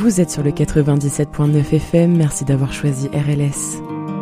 Vous êtes sur le 97.9 FM, merci d'avoir choisi RLS.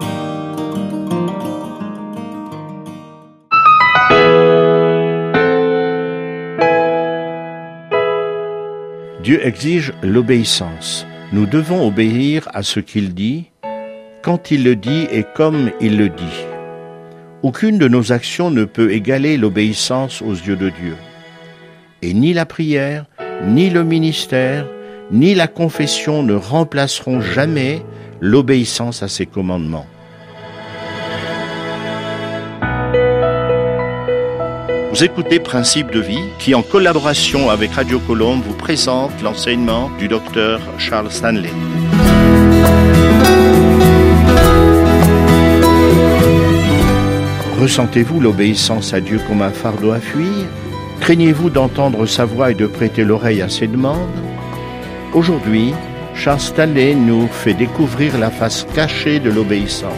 Dieu exige l'obéissance. Nous devons obéir à ce qu'il dit, quand il le dit et comme il le dit. Aucune de nos actions ne peut égaler l'obéissance aux yeux de Dieu. Et ni la prière, ni le ministère, ni la confession ne remplaceront jamais l'obéissance à ses commandements. Vous écoutez Principes de vie, qui en collaboration avec Radio Colombe vous présente l'enseignement du docteur Charles Stanley. Ressentez-vous l'obéissance à Dieu comme un fardeau à fuir? Craignez-vous d'entendre sa voix et de prêter l'oreille à ses demandes? Aujourd'hui, Charles Stanley nous fait découvrir la face cachée de l'obéissance.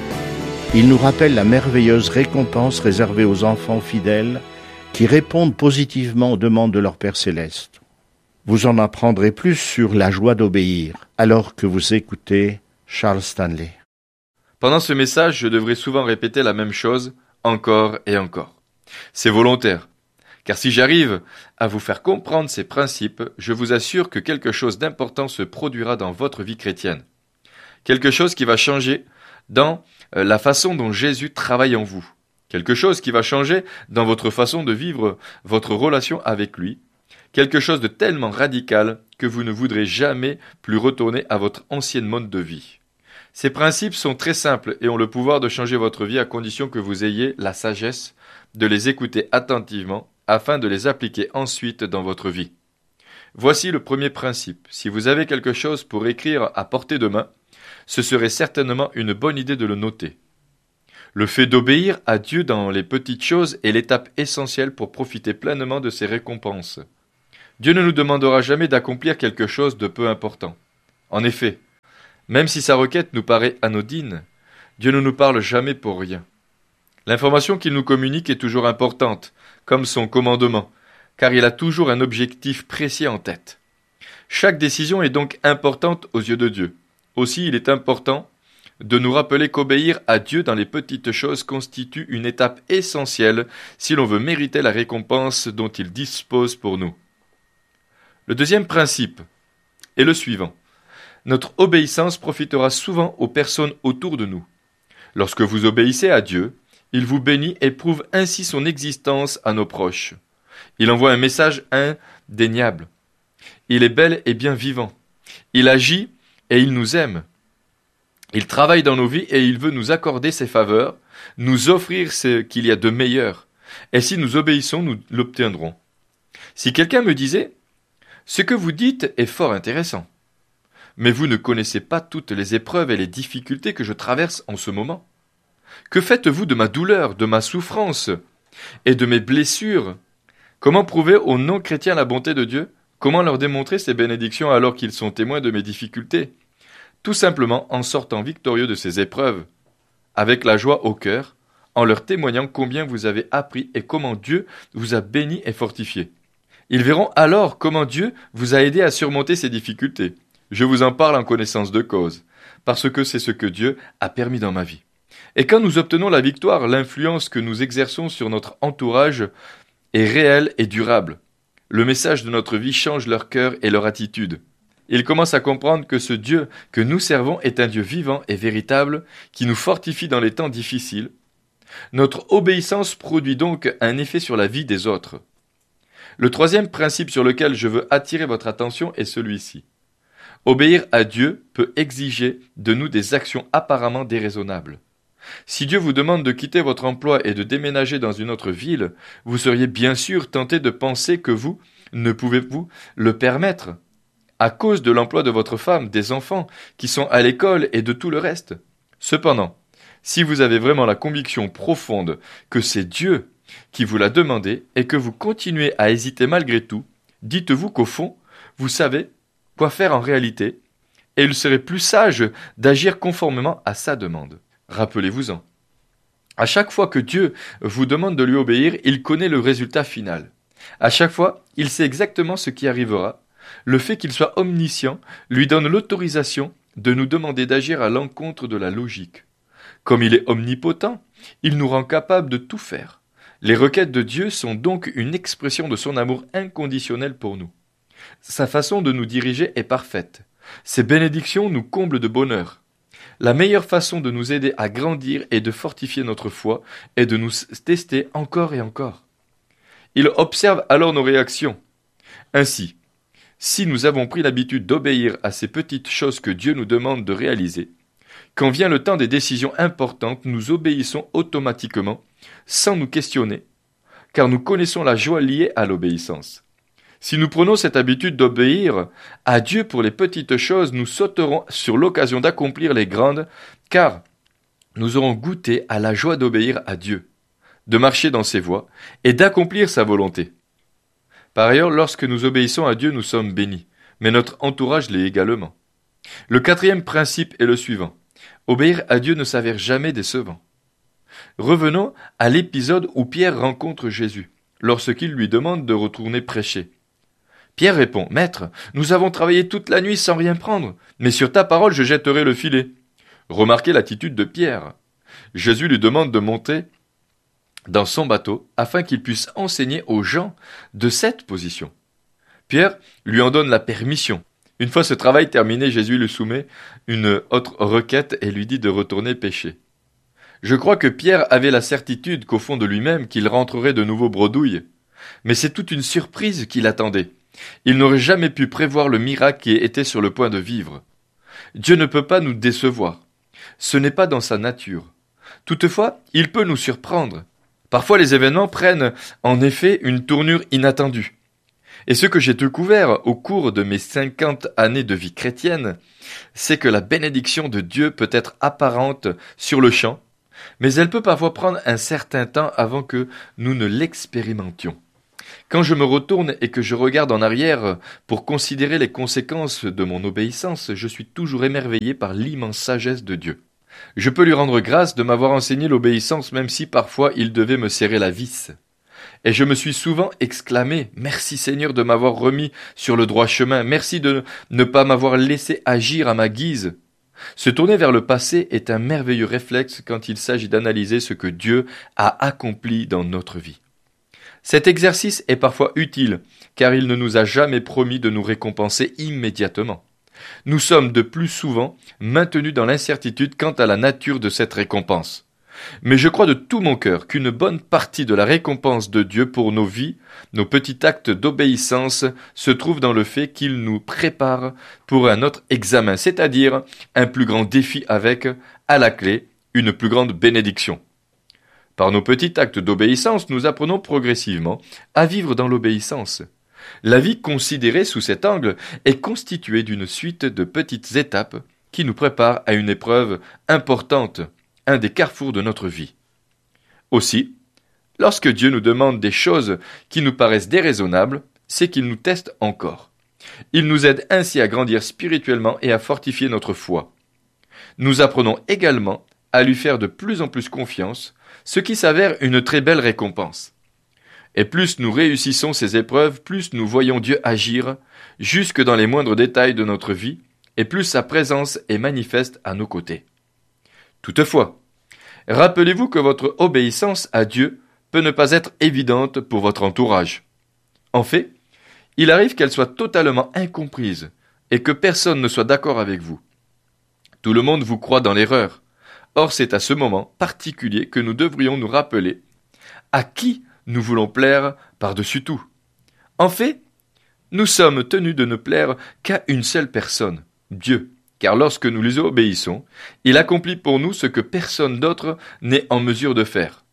Il nous rappelle la merveilleuse récompense réservée aux enfants fidèles qui répondent positivement aux demandes de leur Père Céleste. Vous en apprendrez plus sur la joie d'obéir alors que vous écoutez Charles Stanley. Pendant ce message, je devrais souvent répéter la même chose, encore et encore. C'est volontaire, car si j'arrive à vous faire comprendre ces principes, je vous assure que quelque chose d'important se produira dans votre vie chrétienne. Quelque chose qui va changer dans la façon dont Jésus travaille en vous. Quelque chose qui va changer dans votre façon de vivre votre relation avec lui. Quelque chose de tellement radical que vous ne voudrez jamais plus retourner à votre ancienne mode de vie. Ces principes sont très simples et ont le pouvoir de changer votre vie à condition que vous ayez la sagesse de les écouter attentivement afin de les appliquer ensuite dans votre vie. Voici le premier principe. Si vous avez quelque chose pour écrire à portée de main, ce serait certainement une bonne idée de le noter. Le fait d'obéir à Dieu dans les petites choses est l'étape essentielle pour profiter pleinement de ses récompenses. Dieu ne nous demandera jamais d'accomplir quelque chose de peu important. En effet, même si sa requête nous paraît anodine, Dieu ne nous parle jamais pour rien. L'information qu'il nous communique est toujours importante, comme son commandement, car il a toujours un objectif précis en tête. Chaque décision est donc importante aux yeux de Dieu. Aussi, il est important de nous rappeler qu'obéir à Dieu dans les petites choses constitue une étape essentielle si l'on veut mériter la récompense dont il dispose pour nous. Le deuxième principe est le suivant. Notre obéissance profitera souvent aux personnes autour de nous. Lorsque vous obéissez à Dieu, il vous bénit et prouve ainsi son existence à nos proches. Il envoie un message indéniable. Il est bel et bien vivant. Il agit et il nous aime. Il travaille dans nos vies et il veut nous accorder ses faveurs, nous offrir ce qu'il y a de meilleur. Et si nous obéissons, nous l'obtiendrons. Si quelqu'un me disait « Ce que vous dites est fort intéressant, mais vous ne connaissez pas toutes les épreuves et les difficultés que je traverse en ce moment. Que faites-vous de ma douleur, de ma souffrance et de mes blessures? Comment prouver aux non-chrétiens la bonté de Dieu? Comment leur démontrer ses bénédictions alors qu'ils sont témoins de mes difficultés? Tout simplement en sortant victorieux de ces épreuves, avec la joie au cœur, en leur témoignant combien vous avez appris et comment Dieu vous a béni et fortifié. Ils verront alors comment Dieu vous a aidé à surmonter ces difficultés. Je vous en parle en connaissance de cause, parce que c'est ce que Dieu a permis dans ma vie. Et quand nous obtenons la victoire, l'influence que nous exerçons sur notre entourage est réelle et durable. Le message de notre vie change leur cœur et leur attitude. Ils commencent à comprendre que ce Dieu que nous servons est un Dieu vivant et véritable qui nous fortifie dans les temps difficiles. Notre obéissance produit donc un effet sur la vie des autres. Le troisième principe sur lequel je veux attirer votre attention est celui-ci. Obéir à Dieu peut exiger de nous des actions apparemment déraisonnables. Si Dieu vous demande de quitter votre emploi et de déménager dans une autre ville, vous seriez bien sûr tenté de penser que vous ne pouvez-vous le permettre, à cause de l'emploi de votre femme, des enfants qui sont à l'école et de tout le reste. Cependant, si vous avez vraiment la conviction profonde que c'est Dieu qui vous l'a demandé et que vous continuez à hésiter malgré tout, dites-vous qu'au fond, vous savez quoi faire en réalité, et il serait plus sage d'agir conformément à sa demande. Rappelez-vous-en. À chaque fois que Dieu vous demande de lui obéir, il connaît le résultat final. À chaque fois, il sait exactement ce qui arrivera, Le fait qu'il soit omniscient lui donne l'autorisation de nous demander d'agir à l'encontre de la logique. Comme il est omnipotent, il nous rend capables de tout faire. Les requêtes de Dieu sont donc une expression de son amour inconditionnel pour nous. Sa façon de nous diriger est parfaite. Ses bénédictions nous comblent de bonheur. La meilleure façon de nous aider à grandir et de fortifier notre foi est de nous tester encore et encore. Il observe alors nos réactions. Ainsi, si nous avons pris l'habitude d'obéir à ces petites choses que Dieu nous demande de réaliser, quand vient le temps des décisions importantes, nous obéissons automatiquement, sans nous questionner, car nous connaissons la joie liée à l'obéissance. Si nous prenons cette habitude d'obéir à Dieu pour les petites choses, nous sauterons sur l'occasion d'accomplir les grandes, car nous aurons goûté à la joie d'obéir à Dieu, de marcher dans ses voies et d'accomplir sa volonté. Par ailleurs, lorsque nous obéissons à Dieu, nous sommes bénis, mais notre entourage l'est également. Le quatrième principe est le suivant. Obéir à Dieu ne s'avère jamais décevant. Revenons à l'épisode où Pierre rencontre Jésus, lorsqu'il lui demande de retourner prêcher. Pierre répond, « Maître, nous avons travaillé toute la nuit sans rien prendre, mais sur ta parole je jetterai le filet. » Remarquez l'attitude de Pierre. Jésus lui demande de monter dans son bateau afin qu'il puisse enseigner aux gens de cette position. Pierre lui en donne la permission. Une fois ce travail terminé, Jésus lui soumet une autre requête et lui dit de retourner pêcher. Je crois que Pierre avait la certitude qu'au fond de lui-même qu'il rentrerait de nouveau bredouille. Mais c'est toute une surprise qui l'attendait. Il n'aurait jamais pu prévoir le miracle qui était sur le point de vivre. Dieu ne peut pas nous décevoir. Ce n'est pas dans sa nature. Toutefois, il peut nous surprendre. Parfois les événements prennent en effet une tournure inattendue. Et ce que j'ai découvert au cours de mes 50 années de vie chrétienne, c'est que la bénédiction de Dieu peut être apparente sur le champ, mais elle peut parfois prendre un certain temps avant que nous ne l'expérimentions. Quand je me retourne et que je regarde en arrière pour considérer les conséquences de mon obéissance, je suis toujours émerveillé par l'immense sagesse de Dieu. Je peux lui rendre grâce de m'avoir enseigné l'obéissance même si parfois il devait me serrer la vis. Et je me suis souvent exclamé « Merci Seigneur de m'avoir remis sur le droit chemin, merci de ne pas m'avoir laissé agir à ma guise. » Se tourner vers le passé est un merveilleux réflexe quand il s'agit d'analyser ce que Dieu a accompli dans notre vie. Cet exercice est parfois utile, car il ne nous a jamais promis de nous récompenser immédiatement. Nous sommes de plus souvent maintenus dans l'incertitude quant à la nature de cette récompense. Mais je crois de tout mon cœur qu'une bonne partie de la récompense de Dieu pour nos vies, nos petits actes d'obéissance, se trouve dans le fait qu'il nous prépare pour un autre examen, c'est-à-dire un plus grand défi avec, à la clé, une plus grande bénédiction. Par nos petits actes d'obéissance, nous apprenons progressivement à vivre dans l'obéissance. La vie considérée sous cet angle est constituée d'une suite de petites étapes qui nous préparent à une épreuve importante, un des carrefours de notre vie. Aussi, lorsque Dieu nous demande des choses qui nous paraissent déraisonnables, c'est qu'il nous teste encore. Il nous aide ainsi à grandir spirituellement et à fortifier notre foi. Nous apprenons également à lui faire de plus en plus confiance, ce qui s'avère une très belle récompense. Et plus nous réussissons ces épreuves, plus nous voyons Dieu agir, jusque dans les moindres détails de notre vie, et plus sa présence est manifeste à nos côtés. Toutefois, rappelez-vous que votre obéissance à Dieu peut ne pas être évidente pour votre entourage. En fait, il arrive qu'elle soit totalement incomprise et que personne ne soit d'accord avec vous. Tout le monde vous croit dans l'erreur. Or, c'est à ce moment particulier que nous devrions nous rappeler à qui nous voulons plaire par-dessus tout. En fait, nous sommes tenus de ne plaire qu'à une seule personne, Dieu. Car lorsque nous lui obéissons, il accomplit pour nous ce que personne d'autre n'est en mesure de faire.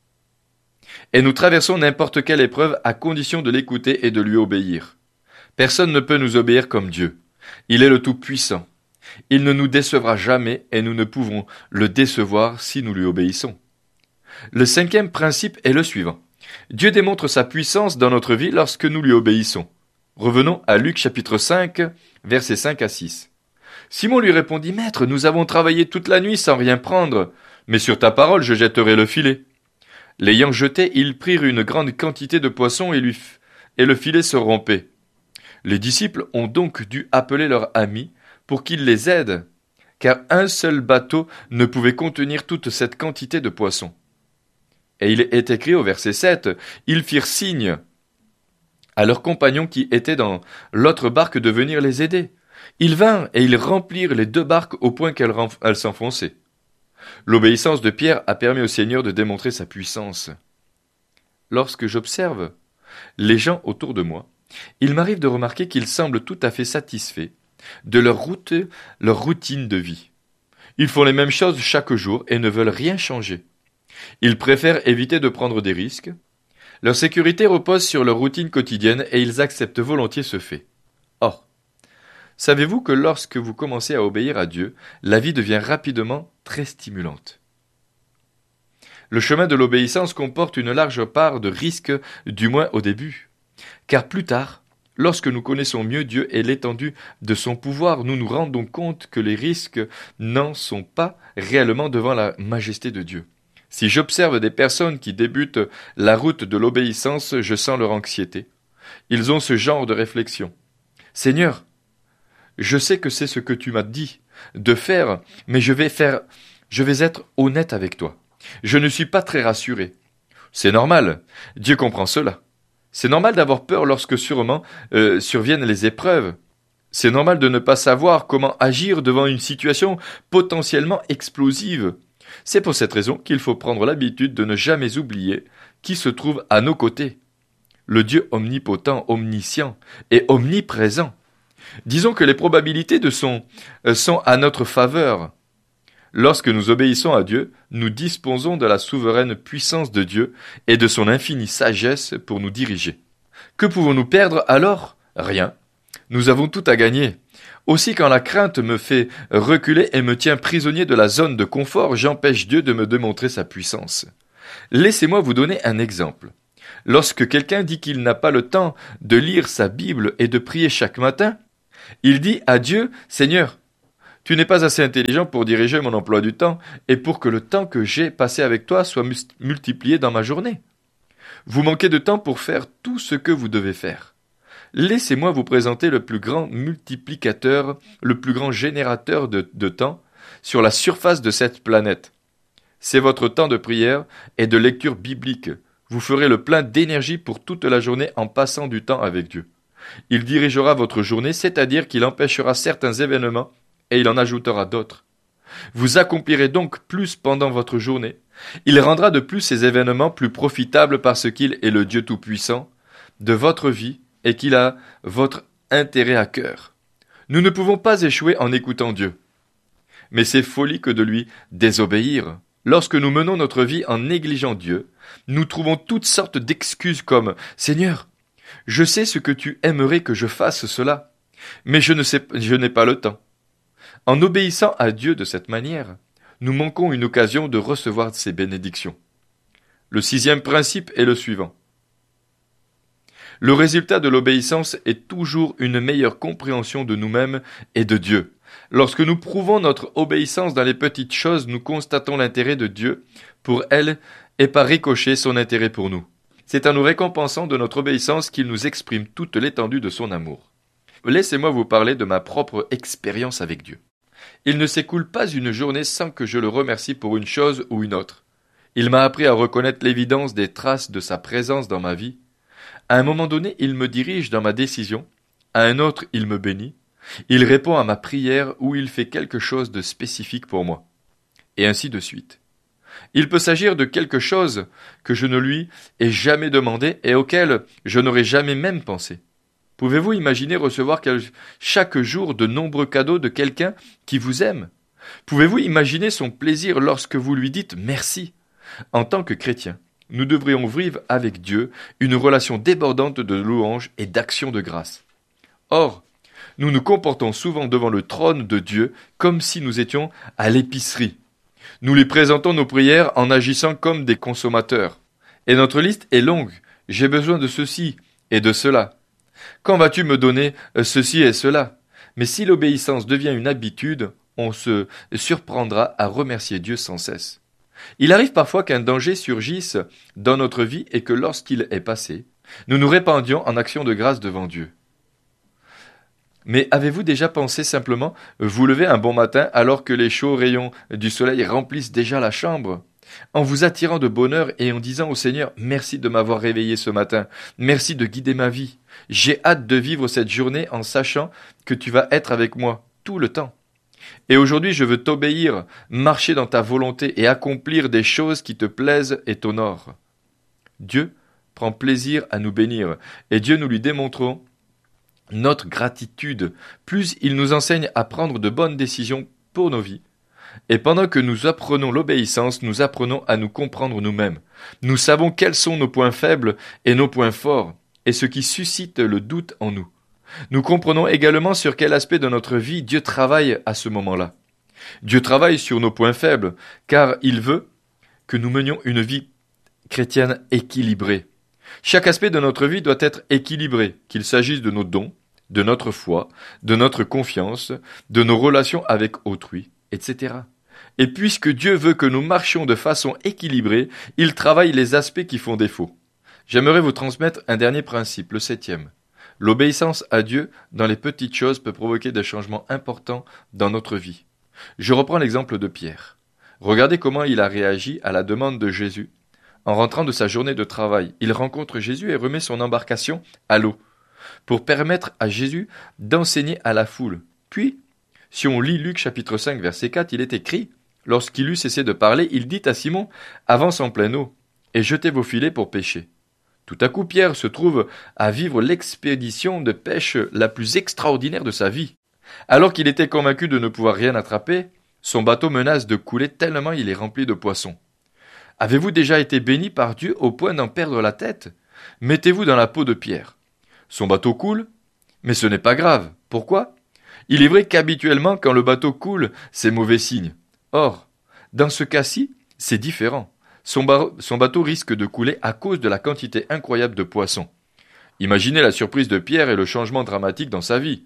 Et nous traversons n'importe quelle épreuve à condition de l'écouter et de lui obéir. Personne ne peut nous obéir comme Dieu. Il est le Tout-Puissant. Il ne nous décevra jamais et nous ne pouvons le décevoir si nous lui obéissons. Le cinquième principe est le suivant. Dieu démontre sa puissance dans notre vie lorsque nous lui obéissons. Revenons à Luc chapitre 5, versets 5 à 6. Simon lui répondit, « Maître, nous avons travaillé toute la nuit sans rien prendre, mais sur ta parole je jetterai le filet. » L'ayant jeté, ils prirent une grande quantité de poissons et le filet se rompait. Les disciples ont donc dû appeler leur ami pour qu'il les aide, car un seul bateau ne pouvait contenir toute cette quantité de poissons. Et il est écrit au verset 7, « Ils firent signe à leurs compagnons qui étaient dans l'autre barque de venir les aider. Ils vinrent et ils remplirent les 2 barques au point qu'elles s'enfonçaient. » L'obéissance de Pierre a permis au Seigneur de démontrer sa puissance. Lorsque j'observe les gens autour de moi, il m'arrive de remarquer qu'ils semblent tout à fait satisfaits de leur routine de vie. Ils font les mêmes choses chaque jour et ne veulent rien changer. Ils préfèrent éviter de prendre des risques. Leur sécurité repose sur leur routine quotidienne et ils acceptent volontiers ce fait. Or, savez-vous que lorsque vous commencez à obéir à Dieu, la vie devient rapidement très stimulante. Le chemin de l'obéissance comporte une large part de risque, du moins au début. Car plus tard, lorsque nous connaissons mieux Dieu et l'étendue de son pouvoir, nous nous rendons compte que les risques n'en sont pas réellement devant la majesté de Dieu. Si j'observe des personnes qui débutent la route de l'obéissance, je sens leur anxiété. Ils ont ce genre de réflexion. « Seigneur, je sais que c'est ce que tu m'as dit de faire, mais je vais être honnête avec toi. Je ne suis pas très rassuré. » C'est normal, Dieu comprend cela. C'est normal d'avoir peur lorsque surviennent les épreuves. C'est normal de ne pas savoir comment agir devant une situation potentiellement explosive. C'est pour cette raison qu'il faut prendre l'habitude de ne jamais oublier qui se trouve à nos côtés. Le Dieu omnipotent, omniscient et omniprésent. Disons que les probabilités sont à notre faveur. Lorsque nous obéissons à Dieu, nous disposons de la souveraine puissance de Dieu et de son infinie sagesse pour nous diriger. Que pouvons-nous perdre alors? Rien. Nous avons tout à gagner. Aussi, quand la crainte me fait reculer et me tient prisonnier de la zone de confort, j'empêche Dieu de me démontrer sa puissance. Laissez-moi vous donner un exemple. Lorsque quelqu'un dit qu'il n'a pas le temps de lire sa Bible et de prier chaque matin, il dit à Dieu, « Seigneur, tu n'es pas assez intelligent pour diriger mon emploi du temps et pour que le temps que j'ai passé avec toi soit multiplié dans ma journée. Vous manquez de temps pour faire tout ce que vous devez faire. Laissez-moi vous présenter le plus grand multiplicateur, le plus grand générateur de temps sur la surface de cette planète. C'est votre temps de prière et de lecture biblique. Vous ferez le plein d'énergie pour toute la journée en passant du temps avec Dieu. Il dirigera votre journée, c'est-à-dire qu'il empêchera certains événements et il en ajoutera d'autres. Vous accomplirez donc plus pendant votre journée. Il rendra de plus ces événements plus profitables parce qu'il est le Dieu Tout-Puissant de votre vie et qu'il a votre intérêt à cœur. Nous ne pouvons pas échouer en écoutant Dieu. Mais c'est folie que de lui désobéir. Lorsque nous menons notre vie en négligeant Dieu, nous trouvons toutes sortes d'excuses comme « Seigneur, je sais ce que tu aimerais que je fasse cela, mais je n'ai pas le temps. » En obéissant à Dieu de cette manière, nous manquons une occasion de recevoir ses bénédictions. Le 6e principe est le suivant. Le résultat de l'obéissance est toujours une meilleure compréhension de nous-mêmes et de Dieu. Lorsque nous prouvons notre obéissance dans les petites choses, nous constatons l'intérêt de Dieu pour elles et par ricochet son intérêt pour nous. C'est en nous récompensant de notre obéissance qu'il nous exprime toute l'étendue de son amour. Laissez-moi vous parler de ma propre expérience avec Dieu. Il ne s'écoule pas une journée sans que je le remercie pour une chose ou une autre. Il m'a appris à reconnaître l'évidence des traces de sa présence dans ma vie. À un moment donné, il me dirige dans ma décision. À un autre, il me bénit. Il répond à ma prière ou il fait quelque chose de spécifique pour moi. Et ainsi de suite. Il peut s'agir de quelque chose que je ne lui ai jamais demandé et auquel je n'aurais jamais même pensé. Pouvez-vous imaginer recevoir chaque jour de nombreux cadeaux de quelqu'un qui vous aime? Pouvez-vous imaginer son plaisir lorsque vous lui dites merci? En tant que chrétien, nous devrions vivre avec Dieu une relation débordante de louanges et d'actions de grâce. Or, nous nous comportons souvent devant le trône de Dieu comme si nous étions à l'épicerie. Nous lui présentons nos prières en agissant comme des consommateurs. Et notre liste est longue. J'ai besoin de ceci et de cela. Quand vas-tu me donner ceci et cela? Mais si l'obéissance devient une habitude, on se surprendra à remercier Dieu sans cesse. Il arrive parfois qu'un danger surgisse dans notre vie et que lorsqu'il est passé, nous nous répandions en action de grâce devant Dieu. Mais avez-vous déjà pensé simplement vous lever un bon matin alors que les chauds rayons du soleil remplissent déjà la chambre? En vous attirant de bonheur et en disant au Seigneur, merci de m'avoir réveillé ce matin, merci de guider ma vie. J'ai hâte de vivre cette journée en sachant que tu vas être avec moi tout le temps. Et aujourd'hui, je veux t'obéir, marcher dans ta volonté et accomplir des choses qui te plaisent et t'honorent. Dieu prend plaisir à nous bénir, et Dieu nous lui démontrons notre gratitude, plus il nous enseigne à prendre de bonnes décisions pour nos vies. Et pendant que nous apprenons l'obéissance, nous apprenons à nous comprendre nous-mêmes. Nous savons quels sont nos points faibles et nos points forts, et ce qui suscite le doute en nous. Nous comprenons également sur quel aspect de notre vie Dieu travaille à ce moment-là. Dieu travaille sur nos points faibles, car il veut que nous menions une vie chrétienne équilibrée. Chaque aspect de notre vie doit être équilibré, qu'il s'agisse de nos dons, de notre foi, de notre confiance, de nos relations avec autrui, etc. Et puisque Dieu veut que nous marchions de façon équilibrée, il travaille les aspects qui font défaut. J'aimerais vous transmettre un dernier principe, le 7e. L'obéissance à Dieu dans les petites choses peut provoquer des changements importants dans notre vie. Je reprends l'exemple de Pierre. Regardez comment il a réagi à la demande de Jésus. En rentrant de sa journée de travail, il rencontre Jésus et remet son embarcation à l'eau, pour permettre à Jésus d'enseigner à la foule. Puis, si on lit Luc chapitre 5 verset 4, il est écrit, lorsqu'il eut cessé de parler, il dit à Simon, avance en pleine eau, et jetez vos filets pour pêcher. Tout à coup, Pierre se trouve à vivre l'expédition de pêche la plus extraordinaire de sa vie. Alors qu'il était convaincu de ne pouvoir rien attraper, son bateau menace de couler tellement il est rempli de poissons. Avez-vous déjà été béni par Dieu au point d'en perdre la tête? Mettez-vous dans la peau de Pierre. Son bateau coule, mais ce n'est pas grave. Pourquoi? Il est vrai qu'habituellement, quand le bateau coule, c'est mauvais signe. Or, dans ce cas-ci, c'est différent. Son bateau risque de couler à cause de la quantité incroyable de poissons. Imaginez la surprise de Pierre et le changement dramatique dans sa vie.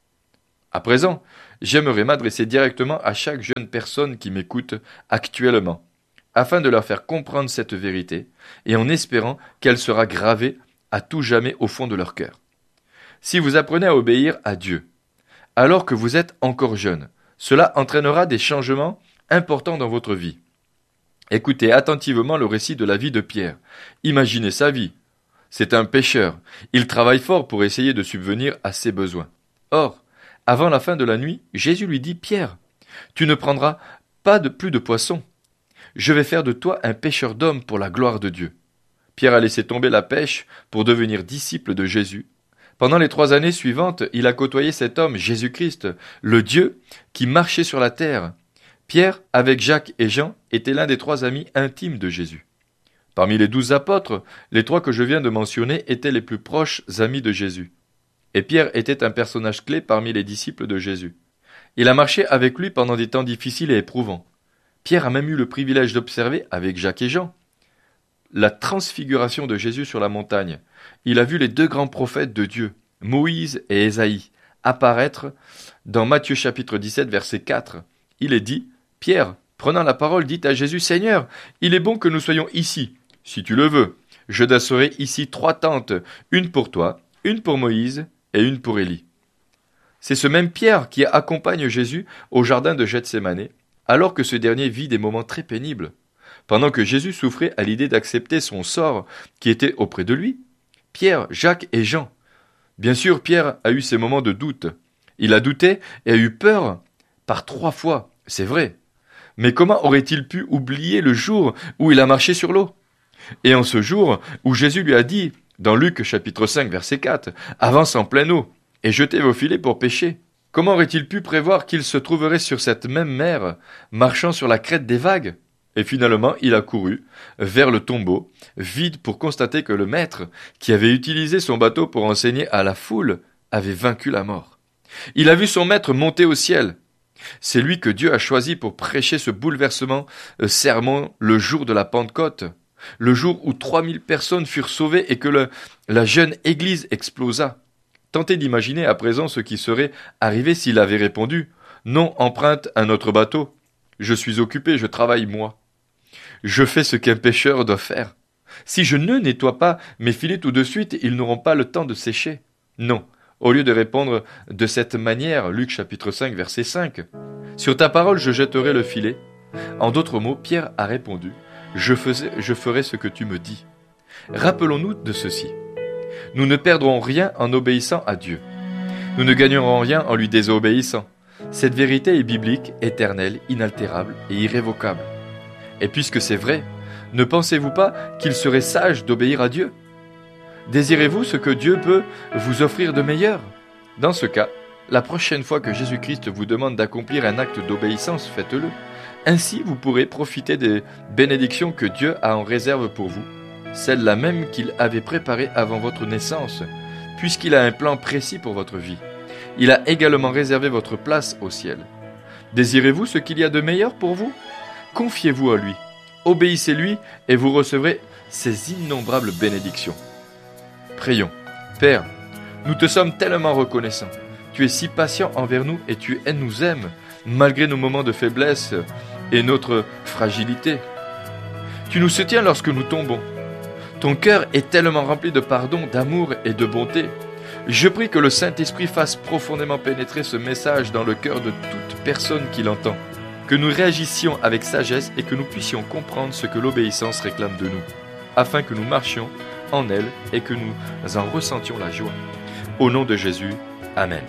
À présent, j'aimerais m'adresser directement à chaque jeune personne qui m'écoute actuellement, afin de leur faire comprendre cette vérité, et en espérant qu'elle sera gravée à tout jamais au fond de leur cœur. Si vous apprenez à obéir à Dieu, alors que vous êtes encore jeune, cela entraînera des changements importants dans votre vie. Écoutez attentivement le récit de la vie de Pierre. Imaginez sa vie. C'est un pêcheur. Il travaille fort pour essayer de subvenir à ses besoins. Or, avant la fin de la nuit, Jésus lui dit, Pierre, tu ne prendras pas plus de poissons. Je vais faire de toi un pêcheur d'hommes pour la gloire de Dieu. Pierre a laissé tomber la pêche pour devenir disciple de Jésus. Pendant les 3 années suivantes, il a côtoyé cet homme, Jésus-Christ, le Dieu qui marchait sur la terre. Pierre, avec Jacques et Jean, était l'un des 3 amis intimes de Jésus. Parmi les 12 apôtres, les 3 que je viens de mentionner étaient les plus proches amis de Jésus. Et Pierre était un personnage clé parmi les disciples de Jésus. Il a marché avec lui pendant des temps difficiles et éprouvants. Pierre a même eu le privilège d'observer, avec Jacques et Jean, la transfiguration de Jésus sur la montagne. Il a vu les 2 grands prophètes de Dieu, Moïse et Ésaïe, apparaître dans Matthieu chapitre 17 verset 4. Il est dit, Pierre, prenant la parole, dit à Jésus, Seigneur, il est bon que nous soyons ici. Si tu le veux, je dresserai ici 3 tentes, une pour toi, une pour Moïse et une pour Élie. C'est ce même Pierre qui accompagne Jésus au jardin de Gethsémane, alors que ce dernier vit des moments très pénibles. Pendant que Jésus souffrait à l'idée d'accepter son sort qui était auprès de lui, Pierre, Jacques et Jean. Bien sûr, Pierre a eu ses moments de doute. Il a douté et a eu peur par 3 fois, c'est vrai. Mais comment aurait-il pu oublier le jour où il a marché sur l'eau? Et en ce jour où Jésus lui a dit, dans Luc chapitre 5 verset 4, « Avance en pleine eau et jetez vos filets pour pêcher ». Comment aurait-il pu prévoir qu'il se trouverait sur cette même mer, marchant sur la crête des vagues? Et finalement, il a couru vers le tombeau, vide pour constater que le maître, qui avait utilisé son bateau pour enseigner à la foule, avait vaincu la mort. Il a vu son maître monter au ciel. C'est lui que Dieu a choisi pour prêcher ce bouleversement sermon le jour de la Pentecôte, le jour où 3000 personnes furent sauvées et que la jeune Église explosa. Tentez d'imaginer à présent ce qui serait arrivé s'il avait répondu « Non, emprunte un autre bateau. Je suis occupé, je travaille moi. Je fais ce qu'un pêcheur doit faire. Si je ne nettoie pas mes filets tout de suite, ils n'auront pas le temps de sécher. » Non, Au lieu de répondre de cette manière, Luc chapitre 5, verset 5, « Sur ta parole je jetterai le filet ». En d'autres mots, Pierre a répondu, « Je ferai ce que tu me dis ». Rappelons-nous de ceci. Nous ne perdrons rien en obéissant à Dieu. Nous ne gagnerons rien en lui désobéissant. Cette vérité est biblique, éternelle, inaltérable et irrévocable. Et puisque c'est vrai, ne pensez-vous pas qu'il serait sage d'obéir à Dieu ? Désirez-vous ce que Dieu peut vous offrir de meilleur ? Dans ce cas, la prochaine fois que Jésus-Christ vous demande d'accomplir un acte d'obéissance, faites-le. Ainsi, vous pourrez profiter des bénédictions que Dieu a en réserve pour vous, celles-là même qu'il avait préparées avant votre naissance, puisqu'il a un plan précis pour votre vie. Il a également réservé votre place au ciel. Désirez-vous ce qu'il y a de meilleur pour vous ? Confiez-vous à lui, obéissez-lui et vous recevrez ses innombrables bénédictions. Prions. Père, nous te sommes tellement reconnaissants. Tu es si patient envers nous et tu nous aimes, malgré nos moments de faiblesse et notre fragilité. Tu nous soutiens lorsque nous tombons. Ton cœur est tellement rempli de pardon, d'amour et de bonté. Je prie que le Saint-Esprit fasse profondément pénétrer ce message dans le cœur de toute personne qui l'entend. Que nous réagissions avec sagesse et que nous puissions comprendre ce que l'obéissance réclame de nous, afin que nous marchions en elle et que nous en ressentions la joie. Au nom de Jésus, Amen.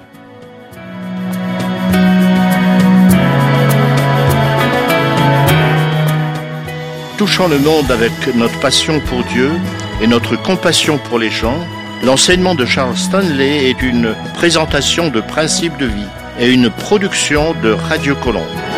Touchant le monde avec notre passion pour Dieu et notre compassion pour les gens, l'enseignement de Charles Stanley est une présentation de principes de vie et une production de Radio Colombe.